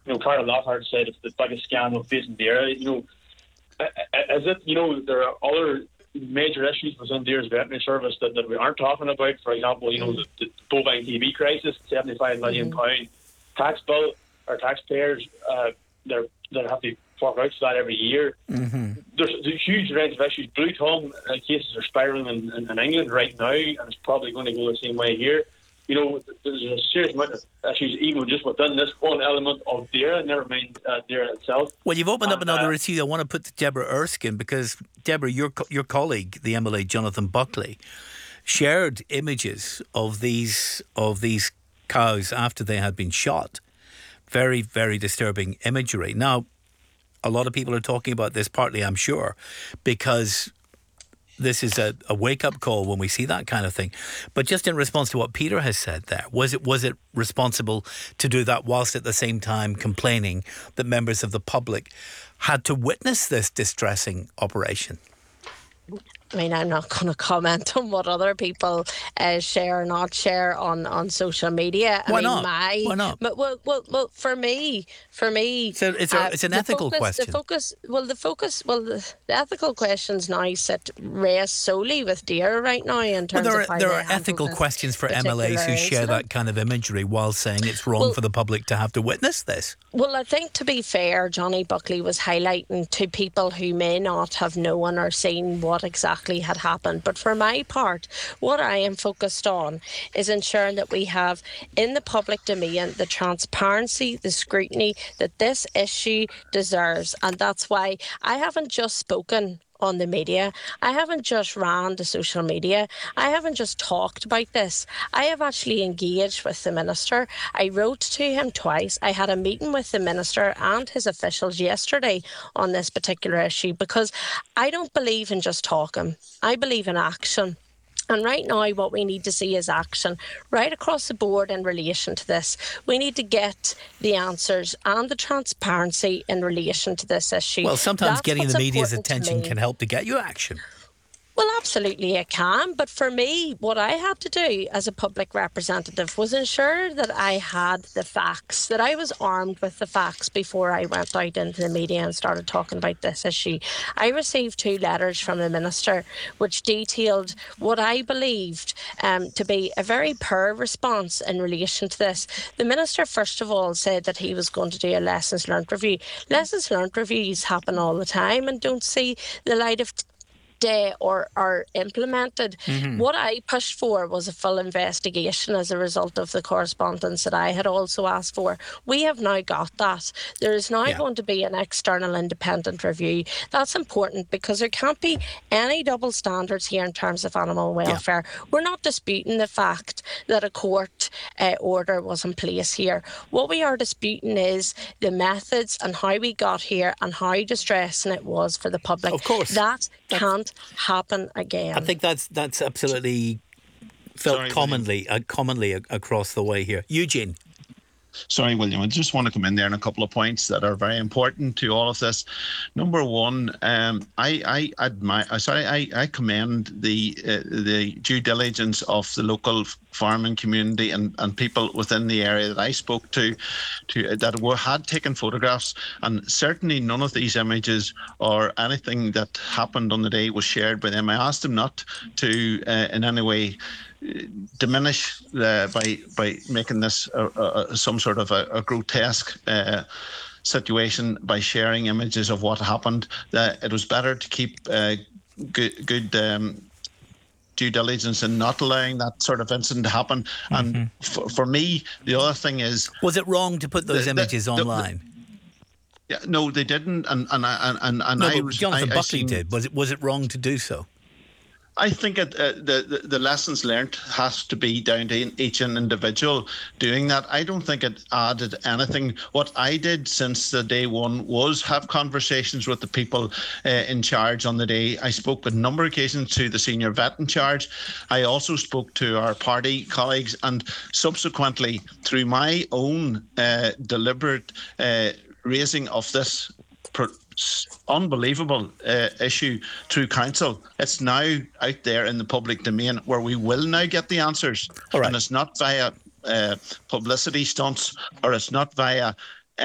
Carl Lockhart said it's the biggest scandal facing the area. As it, there are other major issues within Deer's veterinary service that we aren't talking about. For example, the bovine TB crisis, £75 million tax bill. Our taxpayers, they have to fork out for that every year. Mm-hmm. There's a huge range of issues. Blue tongue cases are spiralling in England right now, and it's probably going to go the same way here. There's a serious amount of issues even just within this one element of Deer, never mind Deer itself. Well, you've opened up another issue I want to put to Deborah Erskine, because, Deborah, your colleague, the MLA Jonathan Buckley, shared images of these cows after they had been shot. Very, very disturbing imagery. Now, a lot of people are talking about this, partly, I'm sure, because this is a wake-up call when we see that kind of thing. But just in response to what Peter has said there, was it responsible to do that whilst at the same time complaining that members of the public had to witness this distressing operation? I mean, I'm not going to comment on what other people share or not share on social media. Why not? Why not? Well, for me, so it's an ethical question. The ethical questions now rest solely with Deer right now in terms of how there are ethical questions for MLAs who share that kind of imagery while saying it's wrong for the public to have to witness this. Well, I think, to be fair, Johnny Buckley was highlighting to people who may not have known or seen what exactly had happened. But for my part, what I am focused on is ensuring that we have in the public domain the transparency, the scrutiny that this issue deserves. And that's why I haven't just spoken on the media. I haven't just ran to social media. I haven't just talked about this. I have actually engaged with the Minister. I wrote to him twice. I had a meeting with the Minister and his officials yesterday on this particular issue, because I don't believe in just talking. I believe in action. And right now, what we need to see is action right across the board in relation to this. We need to get the answers and the transparency in relation to this issue. Well, sometimes getting the media's attention can help to get you action. Well, absolutely it can. But for me, what I had to do as a public representative was ensure that I had the facts, that I was armed with the facts before I went out into the media and started talking about this issue. I received 2 letters from the Minister which detailed what I believed to be a very poor response in relation to this. The Minister, first of all, said that he was going to do a lessons learned review. Lessons learned reviews happen all the time and don't see the light of day or are implemented. Mm-hmm. What I pushed for was a full investigation as a result of the correspondence that I had also asked for. We have now got that. There is now going to be an external independent review. That's important because there can't be any double standards here in terms of animal welfare. We're not disputing the fact that a court order was in place here. What we are disputing is the methods and how we got here and how distressing it was for the public. Of course. That can't happen again. I think that's absolutely felt commonly across the way here. Eugene. Sorry, William. I just want to come in there on a couple of points that are very important to all of this. Number one, I commend the due diligence of the local farming community and people within the area that I spoke to that had taken photographs, and certainly none of these images or anything that happened on the day was shared by them. I asked them not to in any way diminish by making this some sort of a grotesque situation by sharing images of what happened. That it was better to keep good due diligence and not allowing that sort of incident to happen. Mm-hmm. And for me, the other thing is, was it wrong to put those images online? No, they didn't. And Jonathan Buckley did. Was it wrong to do so? I think the lessons learned has to be down to each individual doing that. I don't think it added anything. What I did since the day one was have conversations with the people in charge on the day. I spoke on a number of occasions to the senior vet in charge. I also spoke to our party colleagues, and subsequently through my own deliberate raising of this unbelievable issue through council. It's now out there in the public domain where we will now get the answers. All right. And it's not via publicity stunts, or it's not via